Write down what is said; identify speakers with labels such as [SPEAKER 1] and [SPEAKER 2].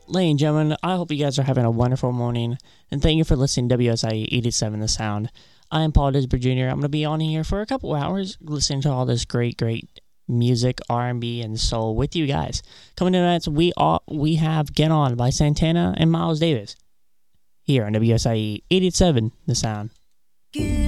[SPEAKER 1] Ladies and gentlemen, I hope you guys are having a wonderful morning, and thank you for listening to WSIE 87 The Sound. I am Paul Disber Jr. I'm going to be on here for a couple hours listening to all this great music, R&B, and soul with you guys. Coming tonight, we have Get On by Santana and Miles Davis here on WSIE 87 The Sound.
[SPEAKER 2] Get